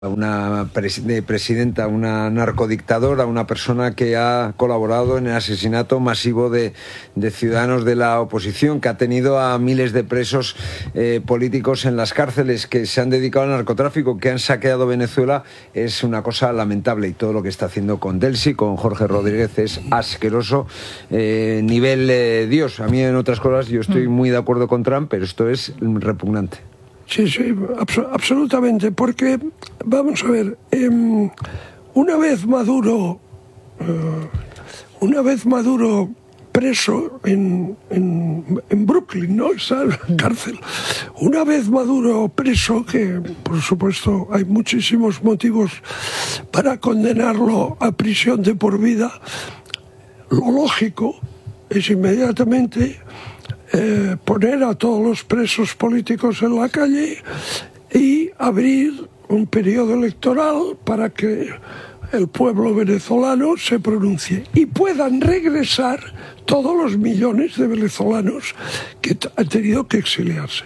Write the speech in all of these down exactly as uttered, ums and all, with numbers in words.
una pres- de presidenta, una narcodictadora, una persona que ha colaborado en el asesinato masivo de, de ciudadanos de la oposición, que ha tenido a miles de presos eh, políticos en las cárceles, que se han dedicado al narcotráfico, que han saqueado Venezuela. Es una cosa lamentable, y todo lo que está haciendo con Delcy, con Jorge Rodríguez, es asqueroso, eh, nivel eh, Dios. A mí, en otras cosas, yo estoy muy de acuerdo con Trump, pero esto es repugnante. Sí, sí, abs- absolutamente, porque, vamos a ver, eh, una vez Maduro, eh, una vez Maduro preso en, en, en Brooklyn, ¿no? Está en la cárcel. Una vez Maduro preso, que por supuesto hay muchísimos motivos para condenarlo a prisión de por vida, lo lógico es inmediatamente Eh, poner a todos los presos políticos en la calle y abrir un periodo electoral para que el pueblo venezolano se pronuncie y puedan regresar todos los millones de venezolanos que t- han tenido que exiliarse.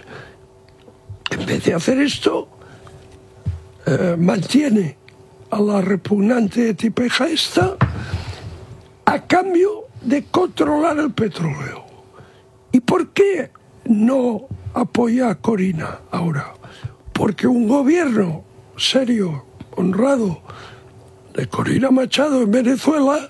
En vez de hacer esto, eh, mantiene a la repugnante tipeja esta a cambio de controlar el petróleo. ¿Y por qué no apoya a Corina ahora? Porque un gobierno serio, honrado, de Corina Machado en Venezuela,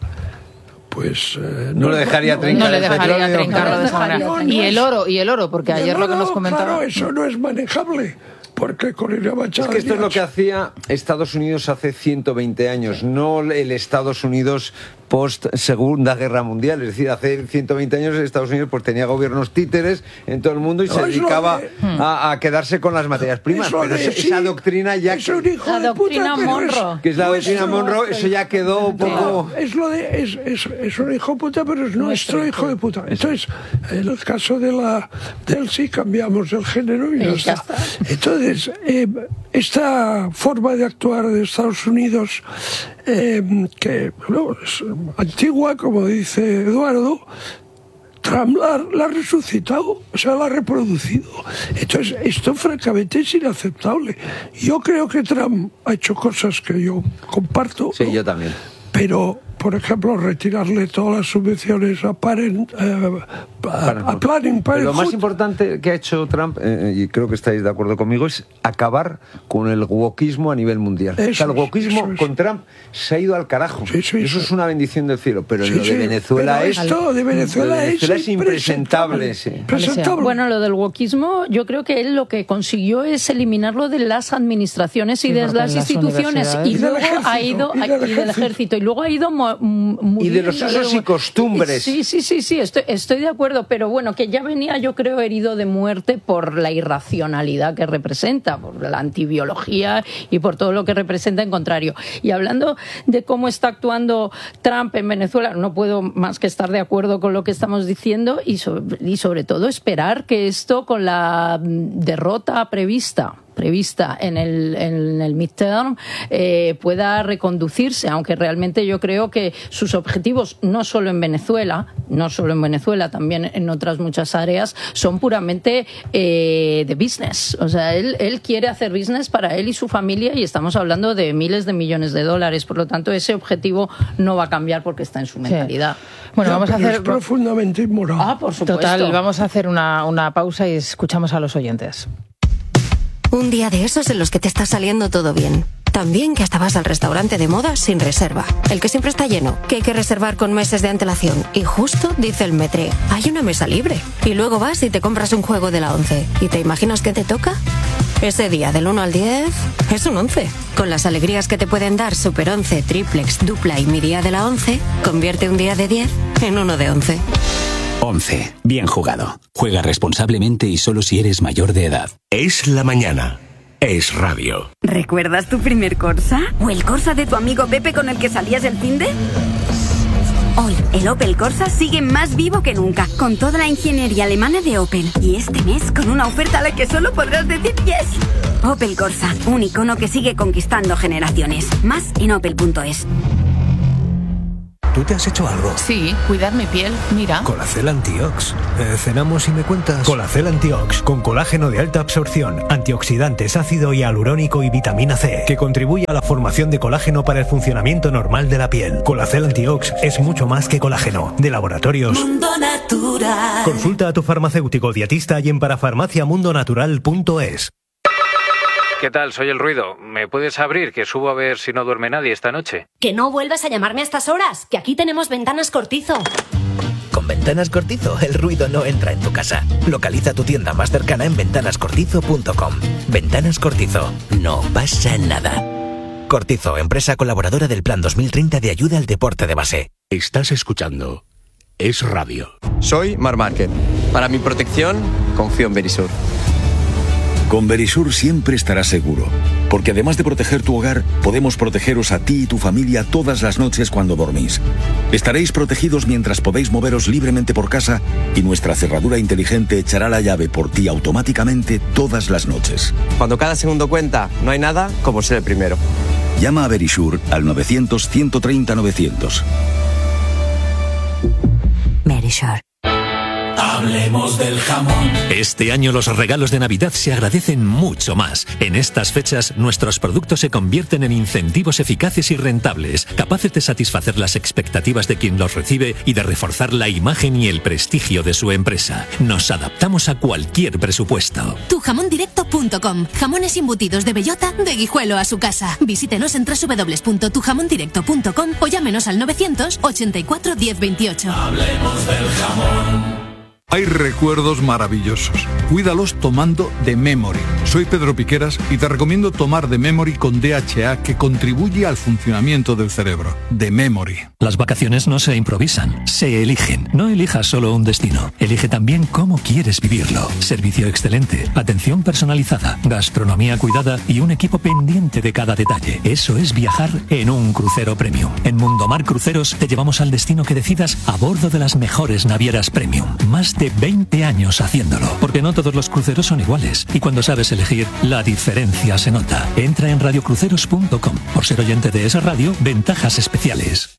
pues eh, no, no le dejaría trincar, no le dejaría el trincarlo de esa manera. No, no y es, el oro, y el oro, porque ayer oro, lo que nos comentaba. Claro, eso no es manejable. Porque Corina Machado. Es que esto es lo que hacía Estados Unidos hace ciento veinte años, no el Estados Unidos post Segunda Guerra Mundial. Es decir, hace ciento veinte años Estados Unidos pues tenía gobiernos títeres en todo el mundo y no, se dedicaba de, a, a quedarse con las materias primas. Pero de, esa, sí, esa doctrina ya es un hijo la de doctrina puta, Monroe, es, que es la doctrina Monroe, eso ya quedó un poco. Es lo de es, es, es un hijo de puta, pero es nuestro, nuestro hijo de puta. Entonces, en el caso de la del sí cambiamos el género y ya, y ya está. está. Entonces, eh, esta forma de actuar de Estados Unidos, eh, que no, es antigua, como dice Eduardo, Trump la, la ha resucitado, o sea, la ha reproducido. Entonces, esto francamente es inaceptable. Yo creo que Trump ha hecho cosas que yo comparto. Sí, ¿no? yo también. Pero, por ejemplo, retirarle todas las subvenciones a, parent, eh, a, a Planning Parenthood. Lo más importante que ha hecho Trump, eh, y creo que estáis de acuerdo conmigo, es acabar con el wokismo a nivel mundial. Eso o sea, el wokismo es, es. con Trump se ha ido al carajo. Sí, sí, eso sí. es una bendición del cielo. Pero Sí, lo de sí, Venezuela pero es. esto de Venezuela, de Venezuela es, es impresentable. Sí. Presentable. Bueno, lo del wokismo, yo creo que él lo que consiguió es eliminarlo de las administraciones y sí, de las, las instituciones y, y luego ejército, ha ido y del, y del ejército. ejército y luego ha ido mo, y de los usos y costumbres. Sí, sí, sí, sí, estoy, estoy de acuerdo, pero bueno, que ya venía, yo creo, herido de muerte por la irracionalidad que representa, por la antibiología y por todo lo que representa en contrario. Y hablando de cómo está actuando Trump en Venezuela, no puedo más que estar de acuerdo con lo que estamos diciendo y sobre, y sobre todo esperar que esto, con la derrota prevista prevista en el, en el midterm, eh, pueda reconducirse, aunque realmente yo creo que sus objetivos, no solo en Venezuela, no solo en Venezuela, también en otras muchas áreas, son puramente eh, de business. O sea, él, él quiere hacer business para él y su familia, y estamos hablando de miles de millones de dólares. Por lo tanto, ese objetivo no va a cambiar porque está en su mentalidad. Sí. Bueno, Ya, vamos a hacer... Es profundamente inmoral. Ah, por supuesto. Total, vamos a hacer una, una pausa y escuchamos a los oyentes. Un día de esos en los que te está saliendo todo bien. Tan bien que hasta vas al restaurante de moda sin reserva. El que siempre está lleno, que hay que reservar con meses de antelación. Y justo dice el metre, hay una mesa libre. Y luego vas y te compras un juego de la once. ¿Y te imaginas qué te toca? Ese día del uno al diez es un once. Con las alegrías que te pueden dar Super once, Triplex, Dupla y Mi Día de la once, convierte un día de diez en uno de once. once. Bien jugado. Juega responsablemente y solo si eres mayor de edad. Es la mañana. Es radio. ¿Recuerdas tu primer Corsa? ¿O el Corsa de tu amigo Pepe con el que salías el finde? Hoy, el Opel Corsa sigue más vivo que nunca, con toda la ingeniería alemana de Opel. Y este mes, con una oferta a la que solo podrás decir yes. Opel Corsa, un icono que sigue conquistando generaciones. Más en opel punto es. ¿Tú te has hecho algo? Sí, cuidar mi piel, mira. Colacel Antiox. Eh, cenamos y me cuentas. Colacel Antiox, con colágeno de alta absorción, antioxidantes, ácido hialurónico y vitamina C, que contribuye a la formación de colágeno para el funcionamiento normal de la piel. Colacel Antiox es mucho más que colágeno. De Laboratorios Mundo Natural. Consulta a tu farmacéutico dietista y en parafarmaciamundonatural punto es. ¿Qué tal? Soy El Ruido. ¿Me puedes abrir, que subo a ver si no duerme nadie esta noche? Que no vuelvas a llamarme a estas horas, que aquí tenemos Ventanas Cortizo. Con Ventanas Cortizo, el ruido no entra en tu casa. Localiza tu tienda más cercana en ventanas cortizo punto com. Ventanas Cortizo. No pasa nada. Cortizo, empresa colaboradora del Plan dos mil treinta de ayuda al deporte de base. Estás escuchando Es Radio. Soy Mar Márquez. Para mi protección, confío en Verisur. Con Verisur siempre estarás seguro, porque además de proteger tu hogar, podemos protegeros a ti y tu familia todas las noches cuando dormís. Estaréis protegidos mientras podéis moveros libremente por casa y nuestra cerradura inteligente echará la llave por ti automáticamente todas las noches. Cuando cada segundo cuenta, no hay nada como ser el primero. Llama a Verisur al novecientos, ciento treinta, novecientos. Verisur. Hablemos del jamón. Este año los regalos de Navidad se agradecen mucho más. En estas fechas, nuestros productos se convierten en incentivos eficaces y rentables, capaces de satisfacer las expectativas de quien los recibe y de reforzar la imagen y el prestigio de su empresa. Nos adaptamos a cualquier presupuesto. tu jamón directo punto com. Jamones embutidos de bellota, de Guijuelo a su casa. Visítenos en doble u doble u doble u punto tu jamón directo punto com o llámenos al novecientos ochenta y cuatro diez veintiocho. Hablemos del jamón. Hay recuerdos maravillosos. Cuídalos tomando The Memory. Soy Pedro Piqueras y te recomiendo tomar The Memory con D H A, que contribuye al funcionamiento del cerebro. The Memory. Las vacaciones no se improvisan, se eligen. No elijas solo un destino, elige también cómo quieres vivirlo. Servicio excelente, atención personalizada, gastronomía cuidada y un equipo pendiente de cada detalle. Eso es viajar en un crucero premium. En Mundomar Cruceros te llevamos al destino que decidas a bordo de las mejores navieras premium. Más de veinte años haciéndolo, porque no todos los cruceros son iguales y cuando sabes elegir, la diferencia se nota. Entra en radio cruceros punto com. Por ser oyente de esa radio, ventajas especiales.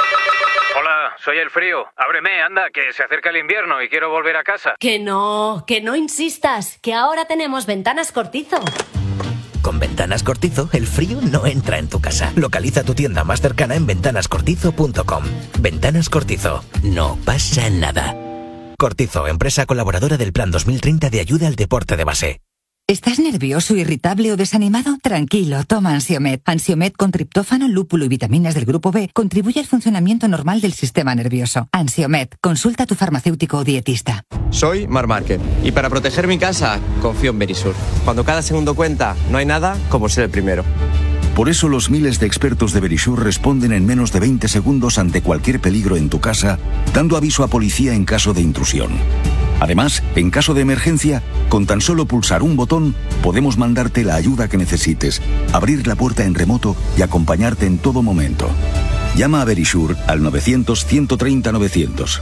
Hola, soy El Frío. Ábreme, anda, que se acerca el invierno y quiero volver a casa. Que no, que no insistas, que ahora tenemos Ventanas Cortizo. Con Ventanas Cortizo, el frío no entra en tu casa. Localiza tu tienda más cercana en ventanas cortizo punto com. Ventanas Cortizo. No pasa nada. Cortizo, empresa colaboradora del Plan dos mil treinta de ayuda al deporte de base. ¿Estás nervioso, irritable o desanimado? Tranquilo, toma Ansiomet. Ansiomet con triptófano, lúpulo y vitaminas del grupo B contribuye al funcionamiento normal del sistema nervioso. Ansiomet, consulta a tu farmacéutico o dietista. Soy Mar Márquez y para proteger mi casa, confío en Verisur. Cuando cada segundo cuenta, no hay nada como ser el primero. Por eso los miles de expertos de Verisur responden en menos de veinte segundos ante cualquier peligro en tu casa, dando aviso a policía en caso de intrusión. Además, en caso de emergencia, con tan solo pulsar un botón, podemos mandarte la ayuda que necesites, abrir la puerta en remoto y acompañarte en todo momento. Llama a Verisur al novecientos, ciento treinta, novecientos.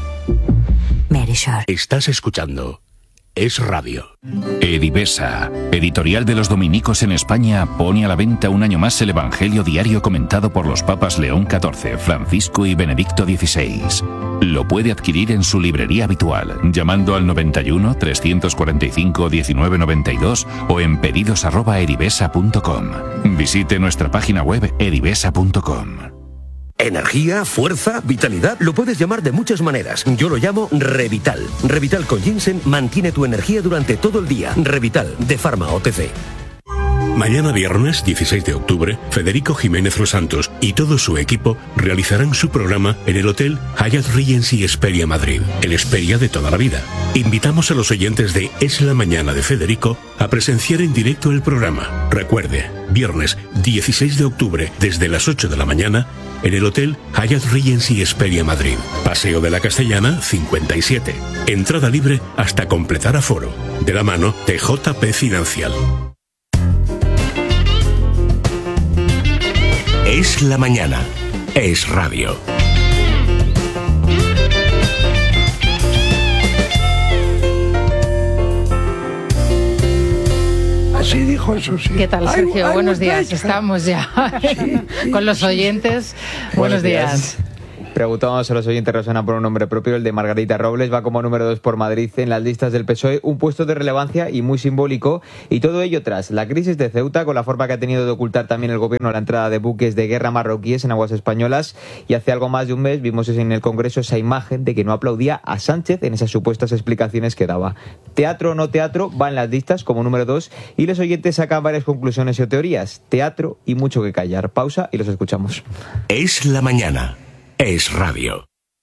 Verisur. Estás escuchando Es Radio. Edivesa, editorial de los dominicos en España, pone a la venta un año más el Evangelio diario comentado por los papas León catorce, Francisco y Benedicto dieciséis. Lo puede adquirir en su librería habitual, llamando al noventa y uno, trescientos cuarenta y cinco, diecinueve noventa y dos o en pedidos arroba edivesa punto com. Visite nuestra página web edivesa punto com. Energía, fuerza, vitalidad, lo puedes llamar de muchas maneras. Yo lo llamo Revital. Revital con ginseng mantiene tu energía durante todo el día. Revital, de Pharma O T C. Mañana viernes dieciséis de octubre, Federico Jiménez Los Santos y todo su equipo realizarán su programa en el Hotel Hyatt Regency Hesperia Madrid, el Hesperia de toda la vida. Invitamos a los oyentes de Es la Mañana de Federico a presenciar en directo el programa. Recuerde, viernes dieciséis de octubre desde las ocho de la mañana en el Hotel Hyatt Regency Hesperia Madrid, Paseo de la Castellana cincuenta y siete. Entrada libre hasta completar aforo, de la mano de J P Financial. Es la mañana. Es Radio. Así dijo eso, sí. ¿Qué tal, Sergio? Hay- hay Buenos mucha días. hecha. Estamos ya Sí, sí, con los sí. oyentes. Buenos días. Preguntamos a los oyentes, resuena por un nombre propio, el de Margarita Robles, va como número dos por Madrid en las listas del P S O E, un puesto de relevancia y muy simbólico, y todo ello tras la crisis de Ceuta, con la forma que ha tenido de ocultar también el gobierno la entrada de buques de guerra marroquíes en aguas españolas, y hace algo más de un mes vimos en el Congreso esa imagen de que no aplaudía a Sánchez en esas supuestas explicaciones que daba. Teatro o no teatro va en las listas como número dos, y los oyentes sacan varias conclusiones o teorías. Teatro y mucho que callar. Pausa y los escuchamos. Es la mañana. Es radio.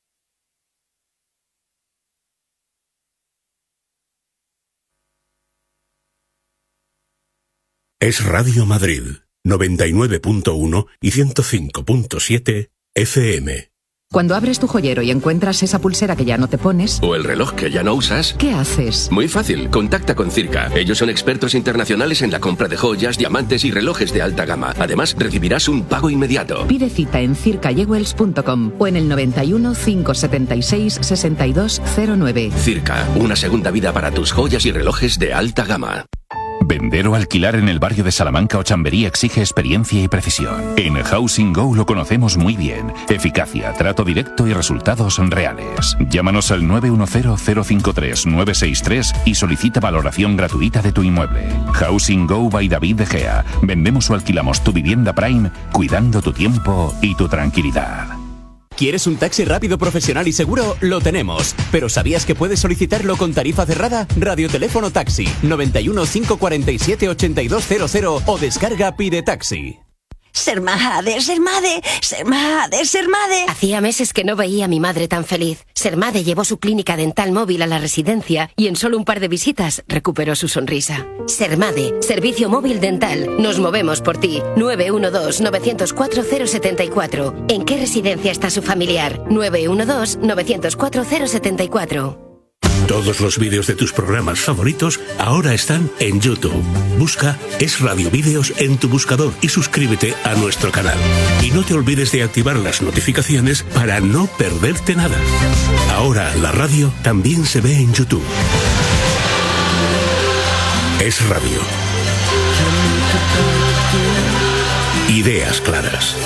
Es Radio Madrid, noventa y nueve punto uno y ciento cinco punto siete F M. Cuando abres tu joyero y encuentras esa pulsera que ya no te pones... O el reloj que ya no usas... ¿Qué haces? Muy fácil, contacta con Circa. Ellos son expertos internacionales en la compra de joyas, diamantes y relojes de alta gama. Además, recibirás un pago inmediato. Pide cita en circa jewels punto com o en el noventa y uno, cinco setenta y seis, sesenta y dos cero nueve. Circa, una segunda vida para tus joyas y relojes de alta gama. Vender o alquilar en el barrio de Salamanca o Chamberí exige experiencia y precisión. En Housing Go lo conocemos muy bien. Eficacia, trato directo y resultados reales. Llámanos al nueve uno cero, cero cinco tres, nueve seis tres y solicita valoración gratuita de tu inmueble. Housing Go by David De Gea. Vendemos o alquilamos tu vivienda Prime, cuidando tu tiempo y tu tranquilidad. ¿Quieres un taxi rápido, profesional y seguro? Lo tenemos. ¿Pero sabías que puedes solicitarlo con tarifa cerrada? Radioteléfono Taxi, noventa y uno, cinco cuarenta y siete, ochenta y dos cero cero o descarga Pide Taxi. Sermade, Sermade, Sermade, Sermade. Hacía meses que no veía a mi madre tan feliz. Sermade llevó su clínica dental móvil a la residencia y en solo un par de visitas recuperó su sonrisa. Sermade, servicio móvil dental. Nos movemos por ti. nueve uno dos, nueve cero cuatro, cero siete cuatro. ¿En qué residencia está su familiar? nueve uno dos, nueve cero cuatro, cero siete cuatro. Todos los vídeos de tus programas favoritos ahora están en YouTube. Busca Es Radio Vídeos en tu buscador y suscríbete a nuestro canal. Y no te olvides de activar las notificaciones para no perderte nada. Ahora la radio también se ve en YouTube. Es Radio. Ideas claras.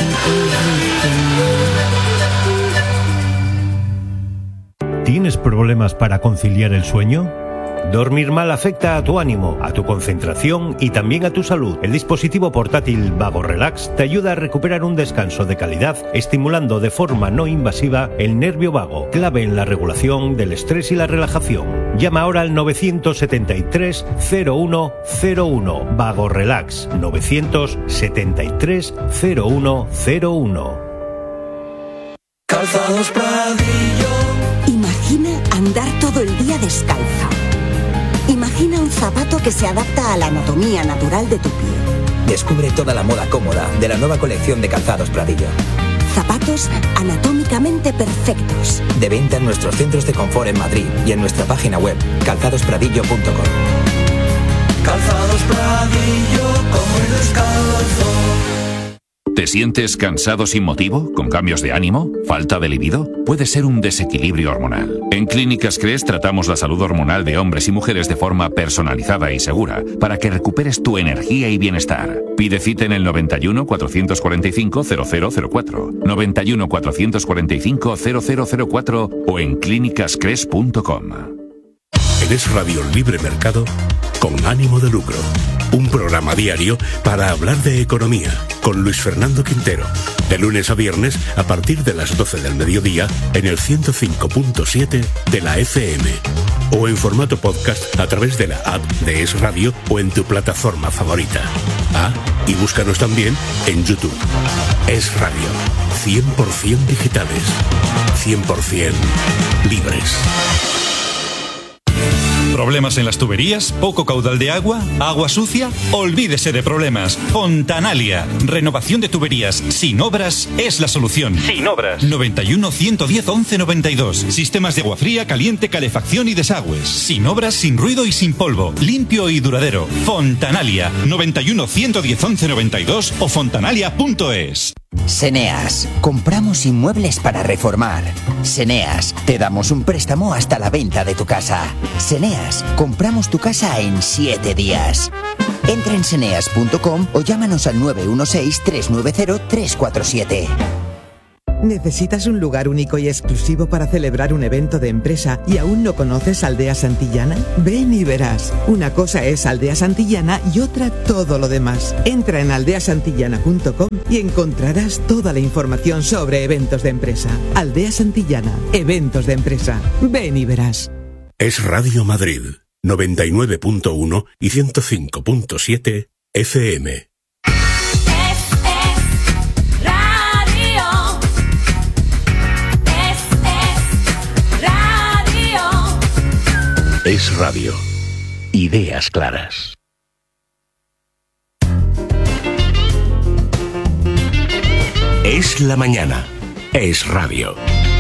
¿Tienes problemas para conciliar el sueño? Dormir mal afecta a tu ánimo, a tu concentración y también a tu salud. El dispositivo portátil Vago Relax te ayuda a recuperar un descanso de calidad, estimulando de forma no invasiva el nervio vago, clave en la regulación del estrés y la relajación. Llama ahora al nueve siete tres, cero uno cero uno. Vago Relax, nueve siete tres, cero uno cero uno. Calzados Pradillo. Imagina andar todo el día descalza. Imagina un zapato que se adapta a la anatomía natural de tu pie. Descubre toda la moda cómoda de la nueva colección de Calzados Pradillo. Zapatos anatómicamente perfectos. De venta en nuestros centros de confort en Madrid y en nuestra página web calzados pradillo punto com. Calzados Pradillo, como el descalzo. ¿Te sientes cansado sin motivo? ¿Con cambios de ánimo? ¿Falta de libido? Puede ser un desequilibrio hormonal. En Clínicas Cres tratamos la salud hormonal de hombres y mujeres de forma personalizada y segura para que recuperes tu energía y bienestar. Pide cita en el noventa y uno, cuatrocientos cuarenta y cinco, cero cero cero cuatro, noventa y uno, cuatrocientos cuarenta y cinco, cero cero cero cuatro o en clínicas cres punto com. Es Radio Libre Mercado con ánimo de lucro. Un programa diario para hablar de economía con Luis Fernando Quintero. De lunes a viernes a partir de las doce del mediodía en el ciento cinco punto siete de la F M. O en formato podcast a través de la app de Es Radio o en tu plataforma favorita. Ah, y búscanos también en YouTube. Es Radio. cien por ciento digitales. cien por ciento libres. ¿Problemas en las tuberías? ¿Poco caudal de agua? ¿Agua sucia? Olvídese de problemas. Fontanalia. Renovación de tuberías sin obras es la solución. Sin obras. noventa y uno, ciento diez, once noventa y dos. Sistemas de agua fría, caliente, calefacción y desagües. Sin obras, sin ruido y sin polvo. Limpio y duradero. Fontanalia. noventa y uno, ciento diez, once noventa y dos o fontanalia punto es. Seneas. Compramos inmuebles para reformar. Seneas. Te damos un préstamo hasta la venta de tu casa. Seneas. Compramos tu casa en siete días. Entra en seneas punto com o llámanos al nueve uno seis, tres nueve cero, tres cuatro siete. ¿Necesitas un lugar único y exclusivo para celebrar un evento de empresa y aún no conoces Aldea Santillana? Ven y verás. Una cosa es Aldea Santillana y otra todo lo demás. Entra en aldea santillana punto com y encontrarás toda la información sobre eventos de empresa. Aldea Santillana, eventos de empresa. Ven y verás. Es Radio Madrid, noventa y nueve punto uno y ciento cinco punto siete F M. Es radio. Ideas claras. Es la mañana. Es radio.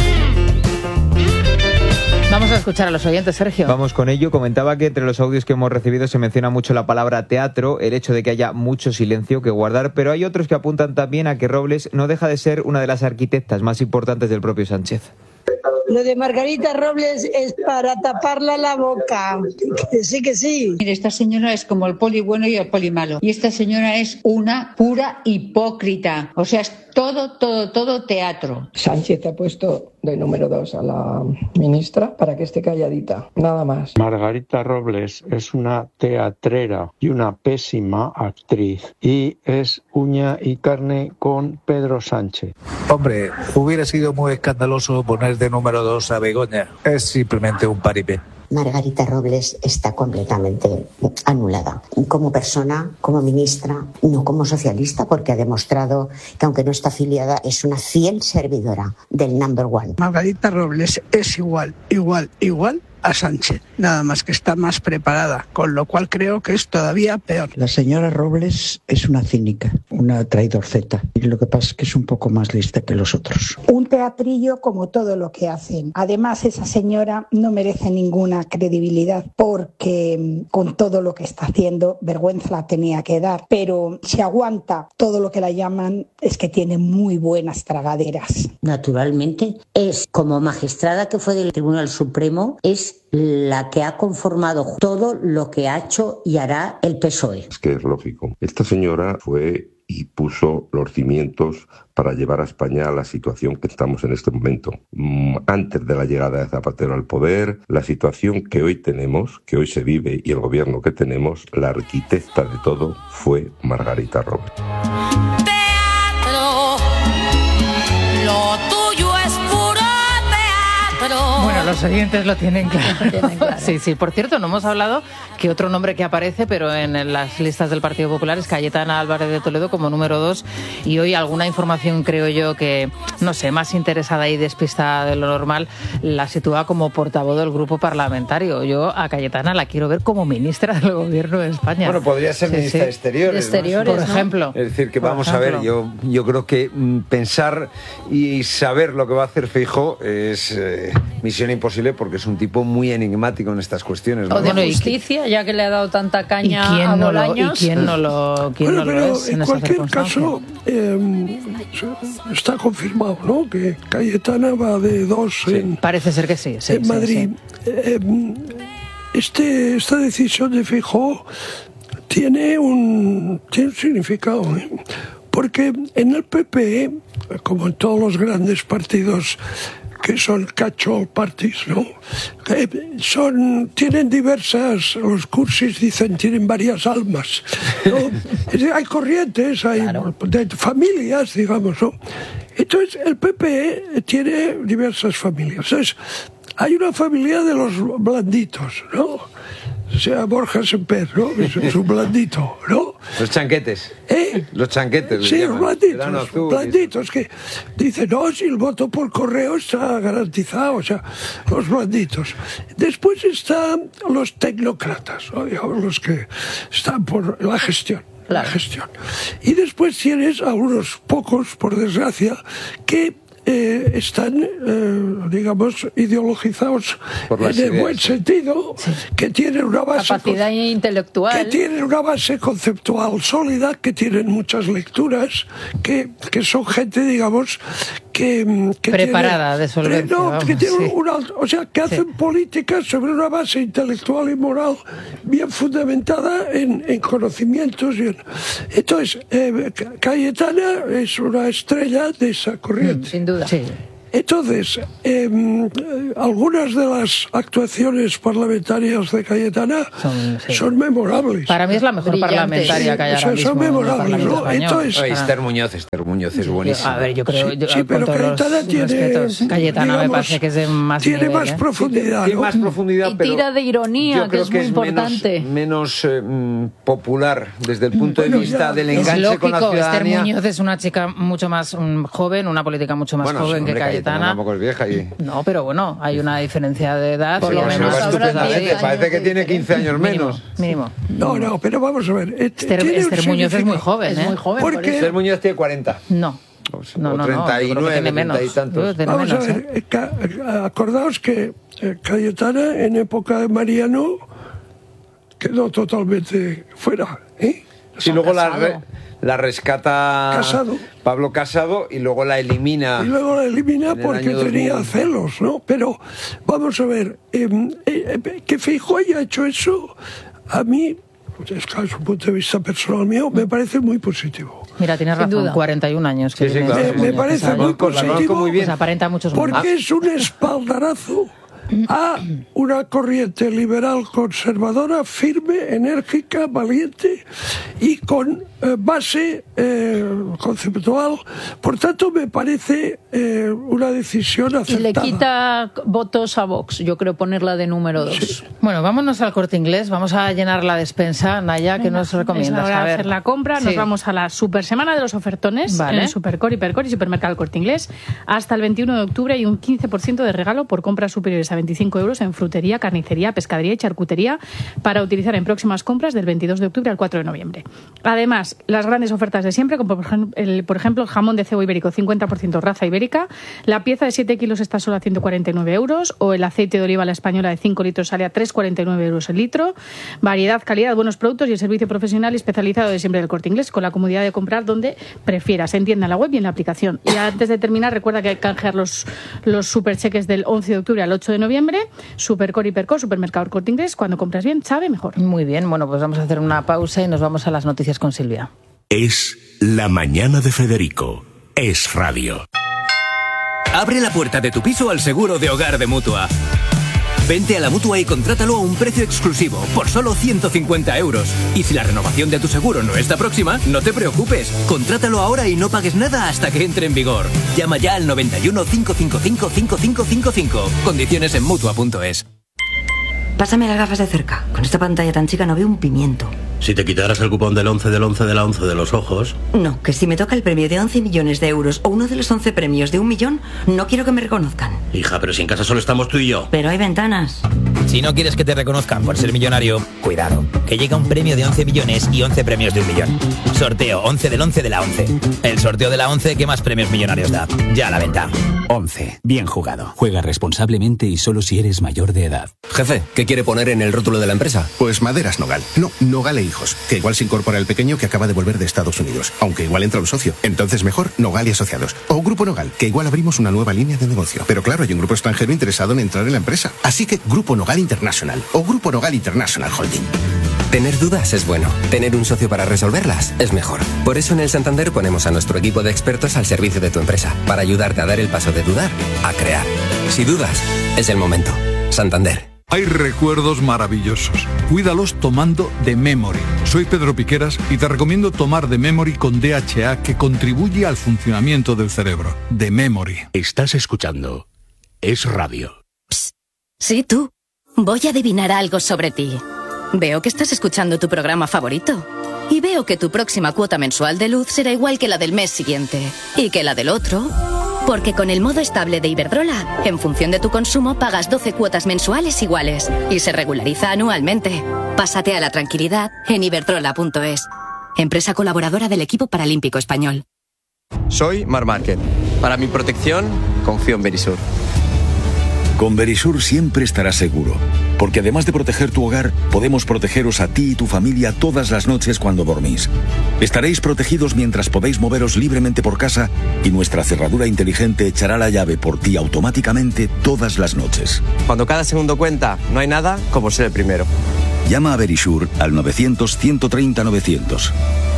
Vamos a escuchar a los oyentes, Sergio. Vamos con ello. Comentaba que entre los audios que hemos recibido se menciona mucho la palabra teatro, el hecho de que haya mucho silencio que guardar, pero hay otros que apuntan también a que Robles no deja de ser una de las arquitectas más importantes del propio Sánchez. Lo de Margarita Robles es para taparla la boca. Que sí, que sí. Mire, esta señora es como el poli bueno y el poli malo. Y esta señora es una pura hipócrita. O sea, es todo, todo, todo teatro. Sánchez ha puesto de número dos a la ministra para que esté calladita. Nada más. Margarita Robles es una teatrera y una pésima actriz. Y es uña y carne con Pedro Sánchez. Hombre, hubiera sido muy escandaloso poner de número dos a Begoña. Es simplemente un paripé. Margarita Robles está completamente anulada. Como persona, como ministra, no como socialista, porque ha demostrado que aunque no está afiliada, es una fiel servidora del number one. Margarita Robles es igual, igual, igual a Sánchez, nada más que está más preparada, con lo cual creo que es todavía peor. La señora Robles es una cínica, una traidorceta, y lo que pasa es que es un poco más lista que los otros. Un teatrillo como todo lo que hacen. Además, esa señora no merece ninguna credibilidad porque con todo lo que está haciendo, vergüenza la tenía que dar, pero si aguanta todo lo que la llaman es que tiene muy buenas tragaderas. Naturalmente, es como magistrada que fue del Tribunal Supremo, es la que ha conformado todo lo que ha hecho y hará el P S O E. Es que es lógico. Esta señora fue y puso los cimientos para llevar a España a la situación que estamos en este momento. Antes de la llegada de Zapatero al poder, la situación que hoy tenemos, que hoy se vive, y el gobierno que tenemos, la arquitecta de todo fue Margarita Robles. Teatro, lo tuyo es puro teatro. Bueno, los oyentes lo tienen claro. Lo tienen claro. Sí, sí. Por cierto, no hemos hablado que otro nombre que aparece, pero en las listas del Partido Popular, es Cayetana Álvarez de Toledo como número dos. Y hoy alguna información, creo yo, que, no sé, más interesada y despistada de lo normal, la sitúa como portavoz del grupo parlamentario. Yo a Cayetana la quiero ver como ministra del Gobierno de España. Bueno, podría ser sí, ministra sí. de Exteriores. De Exteriores, ¿no? por ejemplo. Es decir, que por vamos ejemplo. a ver, yo, yo creo que mm, pensar y saber lo que va a hacer Feijóo es eh, misión imposible, porque es un tipo muy enigmático en estas cuestiones, ¿no? O de Justicia, ya que le ha dado tanta caña ¿Y quién a no lo, Bolaños. ¿Y quién no lo, quién Bueno, no pero lo es en, en esa cualquier circunstancia? caso eh, está confirmado, ¿no?, que Cayetana va de dos Sí, en, parece ser que sí, sí, en sí, Madrid. sí. Eh, este, esta decisión de Feijóo tiene un, tiene un significado, ¿eh? Porque en el P P, como en todos los grandes partidos que son catch-all parties, ¿no?, Eh, son, tienen diversas, los cursis dicen, tienen varias almas, ¿no? Es decir, hay corrientes, hay claro. de familias, digamos, ¿no? Entonces, el P P tiene diversas familias. Entonces, hay una familia de los blanditos, ¿no? O sea, Borja Semper, ¿no? Es un blandito, ¿no? Los chanquetes. ¿Eh? Los chanquetes. Sí, los blanditos. Azul, blanditos que dicen, no, si el voto por correo está garantizado, o sea, los blanditos. Después están los tecnócratas, ¿no?, digamos, los que están por la gestión. La gestión. Y después tienes a unos pocos, por desgracia, que Eh, están, eh, digamos, ideologizados en el ideas, buen sí. sentido, sí. que tienen una base capacidad intelectual, que tienen una base conceptual sólida, que tienen muchas lecturas, que, que son gente, digamos, que, que preparada tiene, de solvencia. No, vamos, que tiene sí. una, o sea, que hacen sí. políticas sobre una base intelectual y moral bien fundamentada en, en conocimientos. Y en, entonces, eh, Cayetana es una estrella de esa corriente. Sin duda. Sí. Entonces, eh, algunas de las actuaciones parlamentarias de Cayetana son, sí. son memorables. Para mí es la mejor Brillante. parlamentaria que hay ahora o sea, mismo. Son memorables, ¿no? Entonces, Oye, Esther Muñoz, Esther Muñoz es buenísima. A ver, yo creo... Sí, yo, sí pero Cayetana tiene... Respetos. Cayetana digamos, me parece que es de más Tiene nivel, más ¿eh? profundidad, Tiene ¿no? más profundidad, y pero... tira de ironía, que es muy es importante. Menos, menos eh, popular desde el punto bueno, de vista ya, del es enganche lógico, con la ciudadanía. Esther Muñoz es una chica mucho más um, joven, una política mucho más bueno, joven hombre, que Cayetana. Cayetana tampoco es vieja y... No, pero bueno, hay una diferencia de edad. Por lo menos estupendamente. Parece que tiene quince años menos. Mínimo. No, no, pero vamos a ver. Esther, Esther Muñoz es muy joven, ¿eh? Es muy joven. Porque... Esther Muñoz tiene cuarenta. No. No, no, treinta y nueve, tiene menos. treinta y tantos. Tiene Vamos menos, a ver, ¿eh? ca acordaos que eh, Cayetana en época de Mariano quedó totalmente fuera, ¿eh? Y luego la, re, la rescata Casado. Pablo Casado y luego la elimina. Y luego la elimina porque tenía celos, ¿no? Pero vamos a ver, eh, eh, que Feijóo haya hecho eso, a mí, desde un punto de vista personal mío, me parece muy positivo. Mira, tienes razón, duda. cuarenta y un años. Que sí, sí, claro. me, me parece muy positivo muy bien. Pues aparenta muchos porque más. es un espaldarazo a una corriente liberal conservadora firme, enérgica, valiente y con eh, base eh, conceptual. Por tanto, me parece eh, una decisión acertada. Y le quita votos a Vox, yo creo ponerla de número dos. Sí. Bueno, vámonos al Corte Inglés, vamos a llenar la despensa. Naya, ¿qué nos recomiendas? Es hora a de ver. hacer la compra, nos sí. vamos a la super semana de los ofertones vale. en Supercore, Hipercore y Supermercado Corte Inglés hasta el veintiuno de octubre y un quince por ciento de regalo por compras superiores a veinticinco euros en frutería, carnicería, pescadería y charcutería para utilizar en próximas compras del veintidós de octubre al cuatro de noviembre. Además, las grandes ofertas de siempre, como por ejemplo el, por ejemplo, el jamón de cebo ibérico cincuenta por ciento raza ibérica, la pieza de siete kilos está solo a ciento cuarenta y nueve euros, o el aceite de oliva a la española de cinco litros sale a tres coma cuarenta y nueve euros el litro. Variedad, calidad, buenos productos y el servicio profesional y especializado de siempre del Corte Inglés, con la comodidad de comprar donde prefieras, en tienda, en la web y en la aplicación. Y antes de terminar, recuerda que hay que canjear los, los supercheques del once de octubre al ocho de noviembre. Supercore, Hipercore, Supermercado Corte Inglés, cuando compras bien, sabe mejor. Muy bien, bueno, pues vamos a hacer una pausa y nos vamos a las noticias con Silvia. Es La Mañana de Federico. Es radio. Abre la puerta de tu piso al seguro de hogar de Mutua. Vente a la Mutua y contrátalo a un precio exclusivo, por solo ciento cincuenta euros. Y si la renovación de tu seguro no está próxima, no te preocupes. Contrátalo ahora y no pagues nada hasta que entre en vigor. Llama ya al noventa y uno, cinco cinco cinco, cinco cinco cinco cinco. Condiciones en Mutua punto es. Pásame las gafas de cerca. Con esta pantalla tan chica no veo un pimiento. Si te quitaras el cupón del once del once de la once de los ojos... No, que si me toca el premio de once millones de euros o uno de los once premios de un millón, no quiero que me reconozcan. Hija, pero si en casa solo estamos tú y yo. Pero hay ventanas. Si no quieres que te reconozcan por ser millonario, cuidado, que llega un premio de once millones y once premios de un millón. Sorteo once del once de la once. El sorteo de la once que más premios millonarios da. Ya a la venta. once. Bien jugado. Juega responsablemente y solo si eres mayor de edad. Jefe, ¿qué quiere poner en el rótulo de la empresa? Pues Maderas Nogal. No, Nogal e Hijos. Que igual se incorpora el pequeño que acaba de volver de Estados Unidos. Aunque igual entra un socio. Entonces mejor Nogal y Asociados. O Grupo Nogal, que igual abrimos una nueva línea de negocio. Pero claro, hay un grupo extranjero interesado en entrar en la empresa. Así que Grupo Nogal International. O Grupo Nogal International Holding. Tener dudas es bueno. Tener un socio para resolverlas es mejor. Por eso en el Santander ponemos a nuestro equipo de expertos al servicio de tu empresa. Para ayudarte a dar el paso de dudar a crear. Si dudas, es el momento. Santander. Hay recuerdos maravillosos. Cuídalos tomando The Memory. Soy Pedro Piqueras y te recomiendo tomar The Memory con D H A, que contribuye al funcionamiento del cerebro. The Memory. Estás escuchando Es Radio. Psst. Sí, tú. Voy a adivinar algo sobre ti. Veo que estás escuchando tu programa favorito. Y veo que tu próxima cuota mensual de luz será igual que la del mes siguiente. Y que la del otro... Porque con el modo estable de Iberdrola, en función de tu consumo pagas doce cuotas mensuales iguales y se regulariza anualmente. Pásate a la tranquilidad en iberdrola punto es. Empresa colaboradora del equipo paralímpico español. Soy Marc Márquez. Para mi protección, confío en Verisur. Con Verisur siempre estarás seguro, porque además de proteger tu hogar, podemos protegeros a ti y tu familia todas las noches cuando dormís. Estaréis protegidos mientras podéis moveros libremente por casa y nuestra cerradura inteligente echará la llave por ti automáticamente todas las noches. Cuando cada segundo cuenta, no hay nada como ser el primero. Llama a Verisur al novecientos, ciento treinta, novecientos.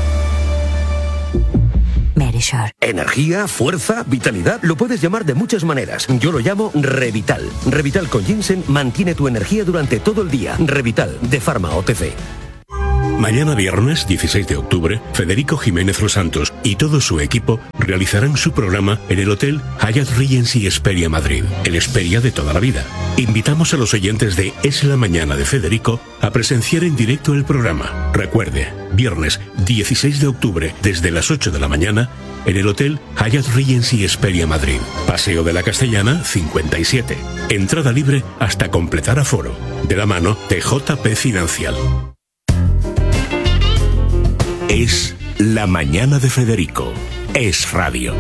Verisur. Energía, fuerza, vitalidad, lo puedes llamar de muchas maneras. Yo lo llamo Revital. Revital con ginseng mantiene tu energía durante todo el día. Revital, de Pharma O T C. Mañana viernes dieciséis de octubre, Federico Jiménez Los Santos y todo su equipo realizarán su programa en el Hotel Hyatt Regency Hesperia Madrid, el Hesperia de toda la vida. Invitamos a los oyentes de Es la Mañana de Federico a presenciar en directo el programa. Recuerde, viernes dieciséis de octubre desde las ocho de la mañana en el Hotel Hyatt Regency Hesperia Madrid, Paseo de la Castellana cincuenta y siete. Entrada libre hasta completar aforo, de la mano de J P Financial. Es La Mañana de Federico. Es radio.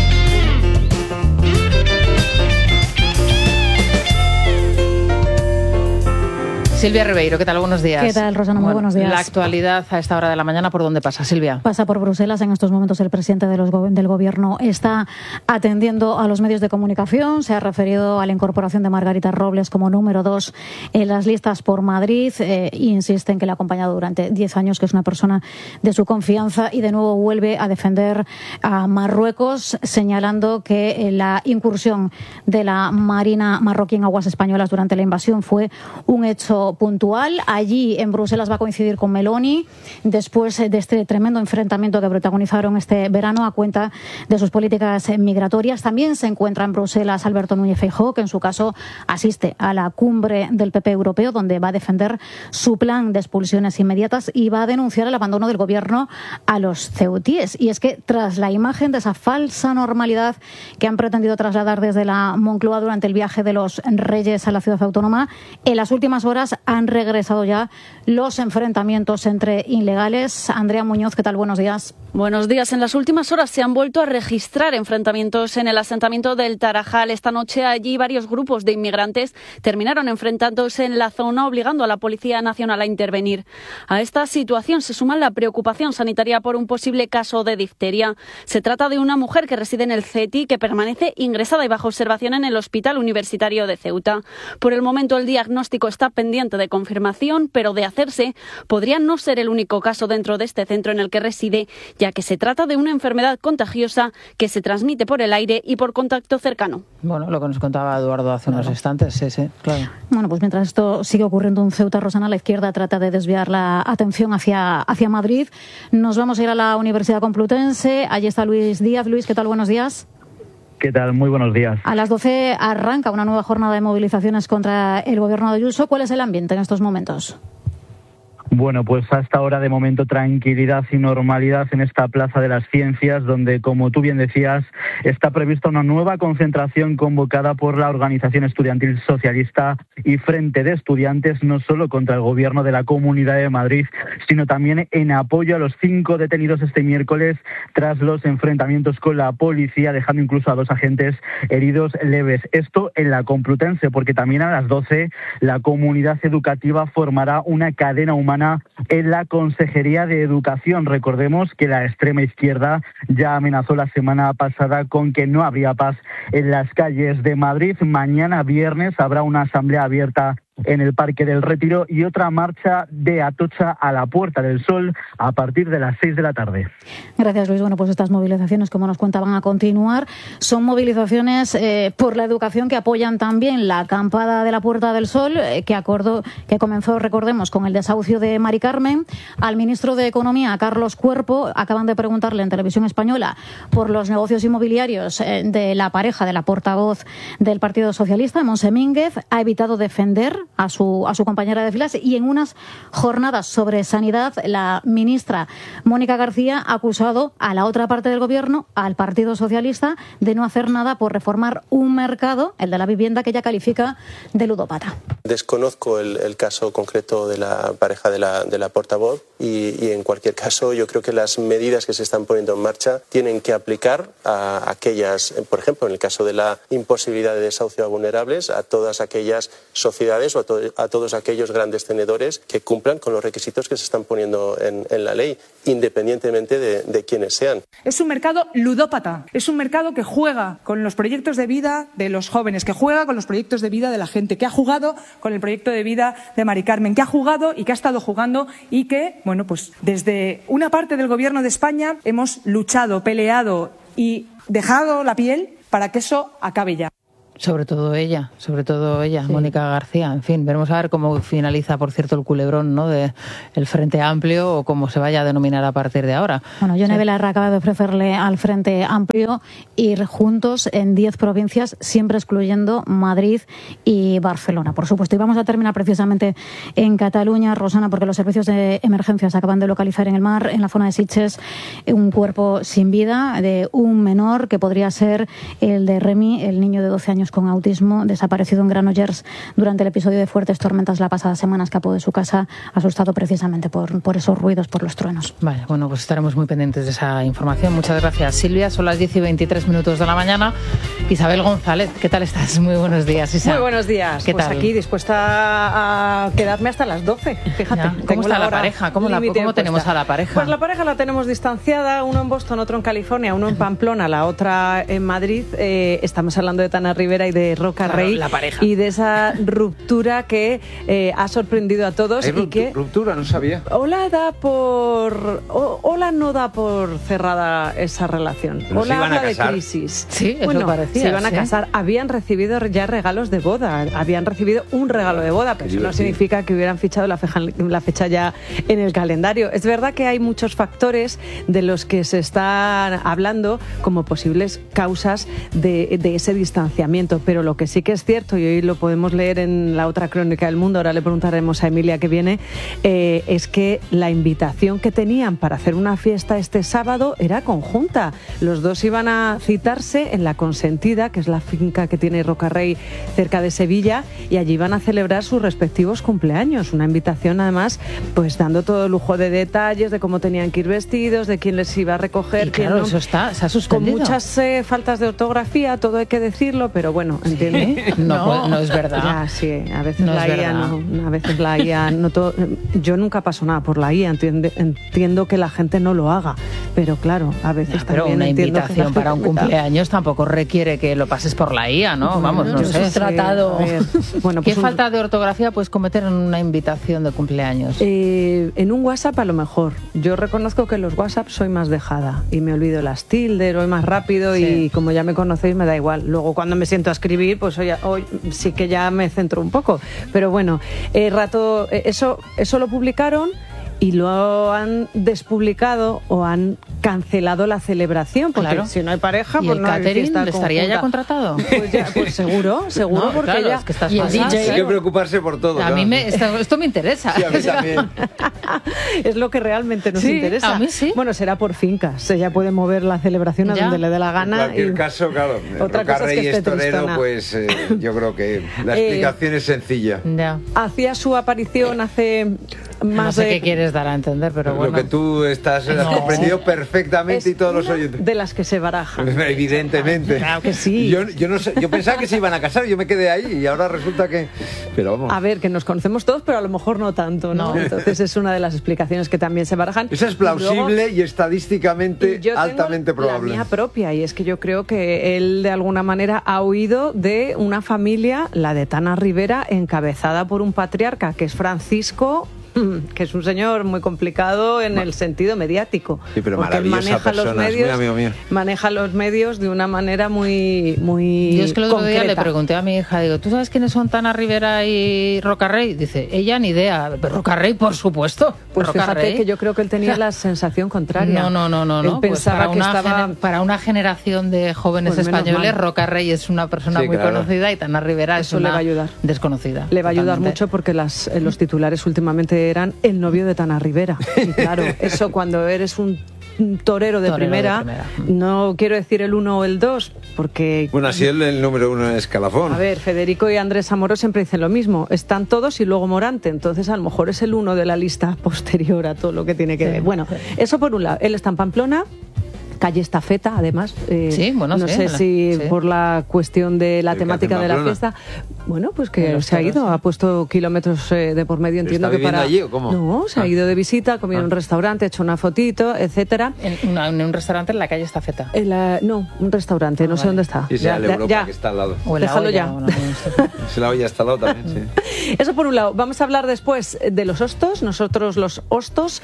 Silvia Ribeiro, ¿qué tal? Buenos días. ¿Qué tal, Rosana? Muy Bueno, buenos días. La actualidad a esta hora de la mañana, ¿por dónde pasa, Silvia? Pasa por Bruselas. En estos momentos el presidente de los go- del Gobierno está atendiendo a los medios de comunicación. Se ha referido a la incorporación de Margarita Robles como número dos en las listas por Madrid. Eh, insiste en que le ha acompañado durante diez años, que es una persona de su confianza, y de nuevo vuelve a defender a Marruecos, señalando que eh, la incursión de la Marina marroquí en aguas españolas durante la invasión fue un hecho puntual. Allí en Bruselas va a coincidir con Meloni después de este tremendo enfrentamiento que protagonizaron este verano a cuenta de sus políticas migratorias. También se encuentra en Bruselas Alberto Núñez Feijóo, que en su caso asiste a la cumbre del P P europeo, donde va a defender su plan de expulsiones inmediatas y va a denunciar el abandono del gobierno a los ceutíes. Y es que tras la imagen de esa falsa normalidad que han pretendido trasladar desde la Moncloa durante el viaje de los reyes a la ciudad autónoma, en las últimas horas han regresado ya los enfrentamientos entre ilegales. Andrea Muñoz, ¿qué tal? Buenos días. Buenos días. En las últimas horas se han vuelto a registrar enfrentamientos en el asentamiento del Tarajal. Esta noche allí varios grupos de inmigrantes terminaron enfrentándose en la zona, obligando a la Policía Nacional a intervenir. A esta situación se suma la preocupación sanitaria por un posible caso de difteria. Se trata de una mujer que reside en el C E T I, que permanece ingresada y bajo observación en el Hospital Universitario de Ceuta. Por el momento el diagnóstico está pendiente de confirmación, pero de hacerse podría no ser el único caso dentro de este centro en el que reside, ya que se trata de una enfermedad contagiosa que se transmite por el aire y por contacto cercano. Bueno, lo que nos contaba Eduardo hace Claro. unos instantes, sí, sí, claro. Bueno, pues mientras esto sigue ocurriendo en Ceuta, Rosana, la izquierda trata de desviar la atención hacia, hacia Madrid. Nos vamos a ir a la Universidad Complutense. Allí está Luis Díaz. Luis, ¿qué tal? Buenos días. ¿Qué tal? Muy buenos días. A las doce arranca una nueva jornada de movilizaciones contra el gobierno de Ayuso. ¿Cuál es el ambiente en estos momentos? Bueno, pues hasta ahora de momento tranquilidad y normalidad en esta Plaza de las Ciencias, donde, como tú bien decías, está prevista una nueva concentración convocada por la Organización Estudiantil Socialista y Frente de Estudiantes, no solo contra el gobierno de la Comunidad de Madrid, sino también en apoyo a los cinco detenidos este miércoles tras los enfrentamientos con la policía, dejando incluso a dos agentes heridos leves. Esto en la Complutense, porque también a las doce la comunidad educativa formará una cadena humana en la Consejería de Educación. Recordemos que la extrema izquierda ya amenazó la semana pasada con que no habría paz en las calles de Madrid. Mañana viernes habrá una asamblea abierta en el Parque del Retiro y otra marcha de Atocha a la Puerta del Sol a partir de las seis de la tarde. Gracias, Luis. Bueno, pues estas movilizaciones, como nos cuenta, van a continuar. Son movilizaciones eh, por la educación que apoyan también la acampada de la Puerta del Sol, eh, que acordó, que comenzó, recordemos, con el desahucio de Mari Carmen. Al ministro de Economía, Carlos Cuerpo, acaban de preguntarle en Televisión Española por los negocios inmobiliarios eh, de la pareja de la portavoz del Partido Socialista, Monse Mínguez. Ha evitado defender a su, a su compañera de filas, y en unas jornadas sobre sanidad la ministra Mónica García ha acusado a la otra parte del gobierno, al Partido Socialista, de no hacer nada por reformar un mercado, el de la vivienda, que ella califica de ludópata. Desconozco el, el caso concreto de la pareja de la, de la portavoz y, y en cualquier caso yo creo que las medidas que se están poniendo en marcha tienen que aplicar a aquellas, por ejemplo, en el caso de la imposibilidad de desahucio a vulnerables, a todas aquellas sociedades o a, to a todos aquellos grandes tenedores que cumplan con los requisitos que se están poniendo en, en la ley, independientemente de, de quiénes sean. Es un mercado ludópata, es un mercado que juega con los proyectos de vida de los jóvenes, que juega con los proyectos de vida de la gente, que ha jugado con el proyecto de vida de Mari Carmen, que ha jugado y que ha estado jugando y que, bueno, pues desde una parte del Gobierno de España hemos luchado, peleado y dejado la piel para que eso acabe ya. Sobre todo ella, sobre todo ella, sí. Mónica García. En fin, veremos a ver cómo finaliza, por cierto, el culebrón, ¿no?, de el Frente Amplio, o cómo se vaya a denominar a partir de ahora. Bueno, Yone sí. Belarra acaba de ofrecerle al Frente Amplio ir juntos en diez provincias, siempre excluyendo Madrid y Barcelona, por supuesto. Y vamos a terminar precisamente en Cataluña, Rosana, porque los servicios de emergencias acaban de localizar en el mar, en la zona de Sitges, un cuerpo sin vida de un menor que podría ser el de Remy, el niño de doce años con autismo, desaparecido en Granollers durante el episodio de fuertes tormentas la pasada semana. Escapó de su casa asustado precisamente por, por esos ruidos, por los truenos. Vale, bueno, pues estaremos muy pendientes de esa información. Muchas gracias, Silvia. Son las diez y veintitrés minutos de la mañana. Isabel González, ¿qué tal estás? Muy buenos días, Isabel. Muy buenos días. ¿Qué pues tal? Aquí dispuesta a quedarme hasta las doce. Fíjate. Ya. ¿Cómo está la, la pareja? ¿Cómo, la, ¿cómo tenemos a la pareja? Pues la pareja la tenemos distanciada, uno en Boston, otro en California, uno en Pamplona, la otra en Madrid. Eh, estamos hablando de Tana Rivera y de Roca claro, Rey. La pareja. Y de esa ruptura que eh, ha sorprendido a todos. ¿Hay y que ruptura? No sabía. Ola da por... O, Ola no da por cerrada esa relación. Pero Ola se iban a habla de casar. crisis. Sí, eso bueno, parecía. se iban a ¿sí? casar. Habían recibido ya regalos de boda. Habían recibido un regalo de boda, pero eso no significa que hubieran fichado la fecha, la fecha ya en el calendario. Es verdad que hay muchos factores de los que se están hablando como posibles causas de, de ese distanciamiento, pero lo que sí que es cierto, y hoy lo podemos leer en la otra crónica del Mundo, ahora le preguntaremos a Emilia que viene, eh, es que la invitación que tenían para hacer una fiesta este sábado era conjunta. Los dos iban a citarse en La Consentida, que es la finca que tiene Rocarrey cerca de Sevilla, y allí iban a celebrar sus respectivos cumpleaños. Una invitación, además, pues dando todo lujo de detalles de cómo tenían que ir vestidos, de quién les iba a recoger. Y claro, quién no. eso está, se ha suspendido. Con muchas eh, faltas de ortografía, todo hay que decirlo, pero bueno, ¿entiendes? ¿Sí? No, no, no es verdad. Ya, sí, a veces no la es I A verdad. no, a veces la I A no todo, yo nunca paso nada por la I A, entiende, entiendo que la gente no lo haga, pero claro, a veces ya, pero también una entiendo invitación que para un cumpleaños tampoco requiere que lo pases por la I A, ¿no? Vamos, no, no sé. sé. Tratado. Bueno, ¿Qué pues un... falta de ortografía puedes cometer en una invitación de cumpleaños? Eh, en un WhatsApp a lo mejor. Yo reconozco que en los WhatsApp soy más dejada y me olvido las tildes, voy más rápido sí. y como ya me conocéis me da igual. Luego cuando me siento a escribir, pues hoy, hoy sí que ya me centro un poco. Pero bueno, eh, rato eh, eso, eso lo publicaron y lo han despublicado o han cancelado la celebración, porque claro. si no hay pareja, ¿Y pues el no hay catering fiesta estaría conjunta. ya contratado? Pues, ya, pues seguro, seguro, no, porque claro, ya... Es que estás y el pasada, D J, hay que preocuparse por todo. A claro. mí me, esto, esto me interesa. Sí, a mí también. Es lo que realmente nos sí, interesa. A mí sí. Bueno, será por fincas. Ella puede mover la celebración a ya. donde le dé la gana. En cualquier y... caso, claro, Otra cosa Rocarrey es que y esté Torero, tristona. pues eh, yo creo que la explicación eh, es sencilla. Ya. Hacía su aparición hace más no sé de... qué quieres dar a entender, pero bueno. Lo que tú estás has no. comprendido perfectamente es y todos los una oyentes. de las que se barajan. Evidentemente. Claro que sí. Yo, yo, no sé, yo pensaba que se iban a casar, yo me quedé ahí y ahora resulta que... Pero vamos. A ver, que nos conocemos todos, pero a lo mejor no tanto, ¿no? no. Entonces es una de las explicaciones que también se barajan. Esa es plausible y, luego, y estadísticamente y yo altamente tengo probable. La mía propia, y es que yo creo que él de alguna manera ha huido de una familia, la de Tana Rivera, encabezada por un patriarca que es Francisco que es un señor muy complicado en el sentido mediático. Sí, pero porque él maravillosa maneja los persona, es medios, muy amigo mío. maneja los medios de una manera muy, muy Yo es que el otro concreta. día le pregunté a mi hija, digo, ¿tú sabes quiénes son Tana Rivera y Rocarrey? Dice, ella ni idea. Rocarrey, por supuesto. Pues Rocarrey. fíjate que yo creo que él tenía la sensación contraria. No, no, no, no. Él no. Pues pensaba para, que una estaba... gener- para una generación de jóvenes Pues menos españoles, mal. Rocarrey es una persona Sí, muy claro. conocida y Tana Rivera Eso es una le va a ayudar. desconocida. Le va a ayudar totalmente. mucho porque las, eh, los titulares últimamente eran el novio de Tana Rivera. Y claro, eso cuando eres un un torero de, Torero de primera, primera. no quiero decir el uno o el dos, porque... Bueno, así el, el número uno en escalafón. A ver, Federico y Andrés Amorós siempre dicen lo mismo. Están todos y luego Morante. Entonces, a lo mejor es el uno de la lista posterior a todo lo que tiene que ver. Bueno, eso por un lado. Él está en Pamplona. Calle Estafeta, además. Eh, Sí, bueno, no sí, sé la- si sí. por la cuestión de la ¿El que temática hace de la en fiesta. Bueno, pues que En los se ha toros, ido, ha puesto kilómetros eh, de por medio, ¿Pero entiendo está que viviendo para. allí o cómo? No, se ha Ah. ido de visita, ha comido en un restaurante, ha hecho una fotito, etcétera. En, una- en un restaurante en la calle Estafeta. En la- no, un restaurante, no sé dónde está. Y sea el Ya, Europa ya, que está al lado. O en la Déjalo olla, ya. o no, no sé. Si la olla está al lado también, sí. Eso por un lado. Vamos a hablar después de los hostos. Nosotros los hostos.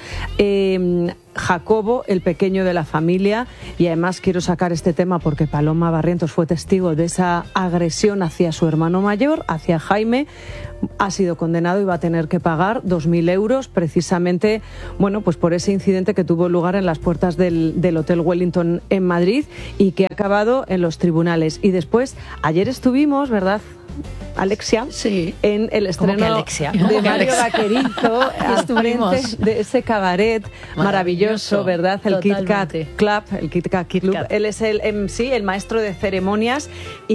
eh, Jacobo, el pequeño de la familia. Y además quiero sacar este tema porque Paloma Barrientos fue testigo de esa agresión hacia su hermano mayor, hacia Jaime. Ha sido condenado y va a tener que pagar dos mil euros precisamente, bueno, pues por ese incidente que tuvo lugar en las puertas del, del Hotel Wellington en Madrid y que ha acabado en los tribunales. Y después, ayer estuvimos, ¿verdad, Alexia? Sí. En el ¿Cómo estreno que Alexia? de ¿Cómo que Mario Alexia? Vaquerizo al Estuvimos. frente de ese cabaret maravilloso, Maravilloso, ¿verdad? El Kit Kat totalmente. Club, el Kit Kat Club. Él es el em, sí, el maestro de ceremonias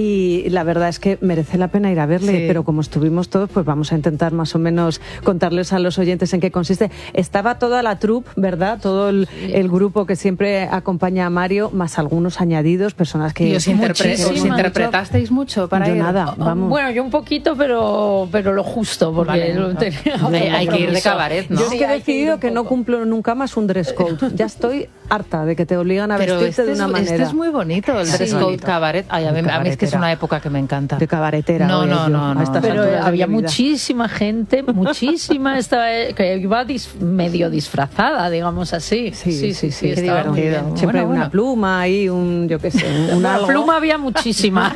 y la verdad es que merece la pena ir a verle, Sí. pero como estuvimos todos, pues vamos a intentar más o menos contarles a los oyentes en qué consiste. Estaba toda la troupe, ¿verdad? Todo el, el grupo que siempre acompaña a Mario, más algunos añadidos, personas que ¿Y os, interpre- os Muchísimo. interpretasteis mucho para Yo ir? nada, vamos. Bueno, yo un poquito, pero, pero lo justo, porque Vale, lo no. tenía Hay- hay que ir de compromiso. cabaret, ¿no? Yo es Sí, que he hay que ir decidido un que no poco. cumplo nunca más un dress code. Ya estoy harta de que te obligan a Pero vestirte este, de una es, manera. este es muy bonito, el Sí. dress code cabaret. Ay, a, mí, De a mí es que es cabaretera. una época que me encanta. De cabaretera. No, voy no, yo, no, a no. estas Pero alturas de había mi vida. muchísima gente, muchísima, estaba, que iba dis- medio disfrazada, digamos así. Sí, sí, sí, sí, qué estaba muy divertido. bien. Siempre Bueno, hay una bueno. pluma y un, yo qué sé, un Bueno, algo. pluma había muchísima.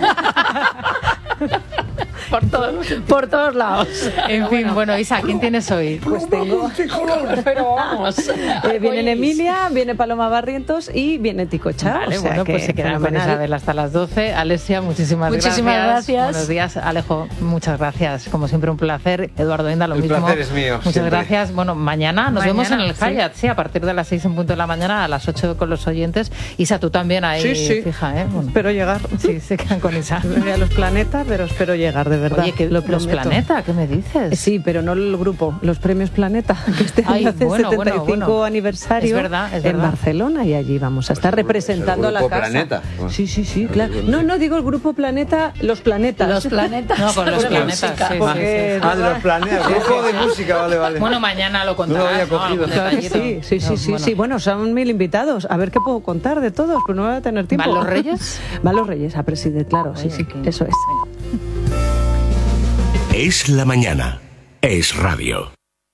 por, todo- por todos lados. En fin, bueno, Isa, ¿quién tienes hoy? Pues tengo. Pero vamos. Eh, vienen Emilia, viene Paloma Barrientos y viene Ticocha. Vale, o sea bueno, que pues se quedan con fenomenal. Isabel hasta las doce. Alessia, muchísimas, Muchísimas gracias. Buenos días, Alejo, muchas gracias. Como siempre, un placer. Eduardo Inda, lo El mismo. placer es mío, Muchas siempre. gracias. Bueno, mañana nos Mañana, vemos en el sí. Hyatt, sí. a partir de las seis en punto de la mañana, a las ocho con los oyentes. Isa, tú también ahí, Sí, sí. fija, ¿eh? Bueno, Espero llegar. sí, se quedan con Isa. No voy a los planetas, pero espero llegar, de verdad. Oye, que lo los prometo. Planeta, ¿qué me dices? Sí, pero no el grupo, los premios Planeta, que este Ay, año hace bueno, bueno, setenta y cinco bueno. aniversario Es verdad, es en verdad. Barcelona y allí vamos a estar representando a la grupo casa. Planeta. Sí, sí, sí, claro. No, no digo el grupo Planeta, los planetas. Los planetas. No, con los de planetas, música. sí, sí, Porque- Ah, de los planetas. Grupo de música, vale, vale. Bueno, mañana lo No contarás. lo había ¿no? cogido. Algún Claro que detallito. sí, sí, sí, No, sí, bueno. sí. Bueno, son mil invitados. A ver qué puedo contar de todos, pero no voy a tener tiempo. ¿Van los Reyes? Van los Reyes a presidir, claro, sí, sí, Oye, eso es. Es la mañana. Es radio.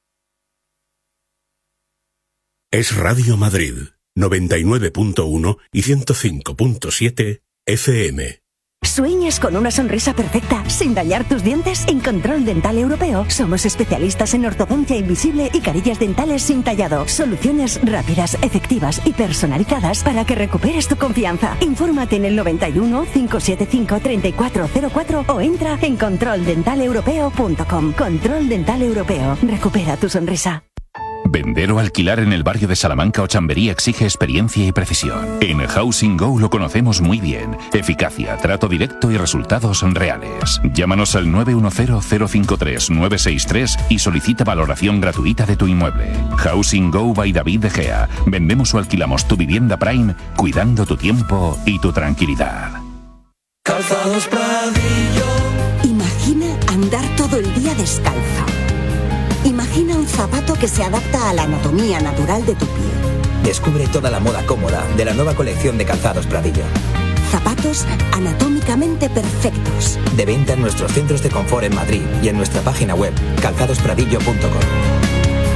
Es Radio Madrid, noventa y nueve punto uno y ciento cinco punto siete F M. ¿Sueñas con una sonrisa perfecta sin dañar tus dientes? En Control Dental Europeo somos especialistas en ortodoncia invisible y carillas dentales sin tallado. Soluciones rápidas, efectivas y personalizadas para que recuperes tu confianza. Infórmate en el noventa y uno, cinco siete cinco, treinta y cuatro cero cuatro o entra en control dental europeo punto com. Control Dental Europeo. Recupera tu sonrisa. Vender o alquilar en el barrio de Salamanca o Chamberí exige experiencia y precisión. En Housing Go lo conocemos muy bien. Eficacia, trato directo y resultados reales. Llámanos al nueve uno cero, cero cinco tres, nueve seis tres y solicita valoración gratuita de tu inmueble. Housing Go by David De Gea. Vendemos o alquilamos tu vivienda Prime, cuidando tu tiempo y tu tranquilidad. Calzados Pradillo. Imagina andar todo el día descalza. Imagina un zapato que se adapta a la anatomía natural de tu pie. Descubre toda la moda cómoda de la nueva colección de Calzados Pradillo. Zapatos anatómicamente perfectos. De venta en nuestros centros de confort en Madrid y en nuestra página web calzados pradillo punto com.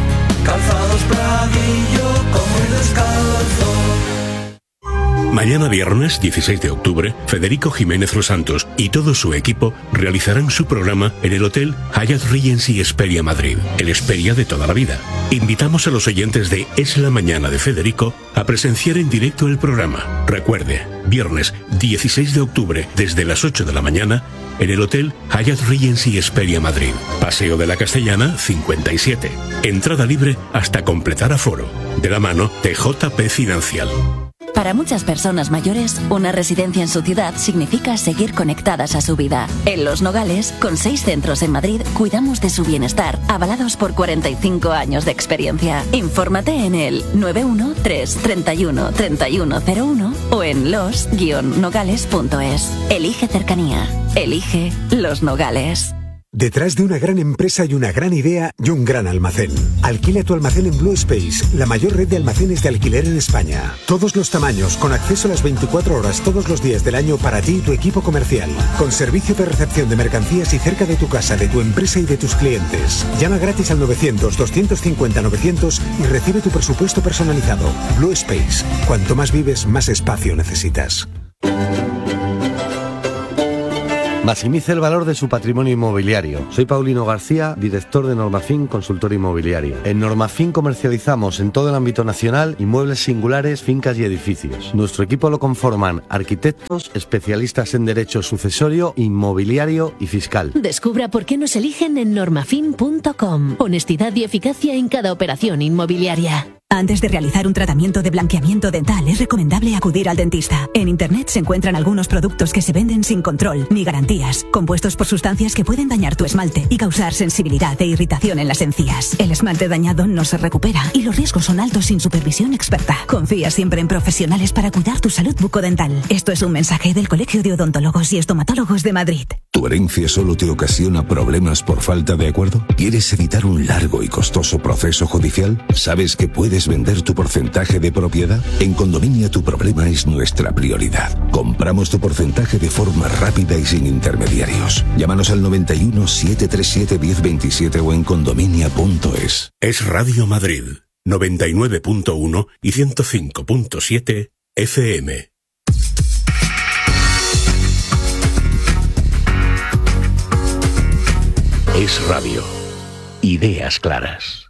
Calzados Pradillo, como descalzo. Mañana viernes dieciséis de octubre, Federico Jiménez Los Santos y todo su equipo realizarán su programa en el Hotel Hyatt Regency Esperia Madrid, el Esperia de toda la vida. Invitamos a los oyentes de Es la Mañana de Federico a presenciar en directo el programa. Recuerde, viernes dieciséis de octubre desde las ocho de la mañana en el Hotel Hyatt Regency Esperia Madrid, Paseo de la Castellana cincuenta y siete. Entrada libre hasta completar aforo, de la mano de J P Financial. Para muchas personas mayores, una residencia en su ciudad significa seguir conectadas a su vida. En Los Nogales, con seis centros en Madrid, cuidamos de su bienestar, avalados por cuarenta y cinco años de experiencia. Infórmate en el nueve uno tres, treinta y uno, treinta y uno cero uno o en los guion nogales punto es. Elige cercanía. Elige Los Nogales. Detrás de una gran empresa hay una gran idea y un gran almacén. Alquila tu almacén en Blue Space, la mayor red de almacenes de alquiler en España. Todos los tamaños, con acceso a las veinticuatro horas todos los días del año para ti y tu equipo comercial. Con servicio de recepción de mercancías y cerca de tu casa, de tu empresa y de tus clientes. Llama gratis al novecientos, doscientos cincuenta, novecientos y recibe tu presupuesto personalizado. Blue Space. Cuanto más vives, más espacio necesitas. Maximice el valor de su patrimonio inmobiliario. Soy Paulino García, director de Normafin Consultor Inmobiliario. En Normafin comercializamos en todo el ámbito nacional inmuebles singulares, fincas y edificios. Nuestro equipo lo conforman arquitectos, especialistas en derecho sucesorio, inmobiliario y fiscal. Descubra por qué nos eligen en normafin punto com. Honestidad y eficacia en cada operación inmobiliaria. Antes de realizar un tratamiento de blanqueamiento dental es recomendable acudir al dentista. En Internet se encuentran algunos productos que se venden sin control ni garantías, compuestos por sustancias que pueden dañar tu esmalte y causar sensibilidad e irritación en las encías. El esmalte dañado no se recupera y los riesgos son altos sin supervisión experta. Confía siempre en profesionales para cuidar tu salud bucodental. Esto es un mensaje del Colegio de Odontólogos y Estomatólogos de Madrid. ¿Tu herencia solo te ocasiona problemas por falta de acuerdo? ¿Quieres evitar un largo y costoso proceso judicial? ¿Sabes que puedes vender tu porcentaje de propiedad? En Condominia tu problema es nuestra prioridad. Compramos tu porcentaje de forma rápida y sin intermediarios. Llámanos al noventa y uno, setecientos treinta y siete, diez veintisiete o en condominia punto es. Es Radio Madrid, noventa y nueve punto uno y ciento cinco punto siete F M. Es Radio. Ideas claras.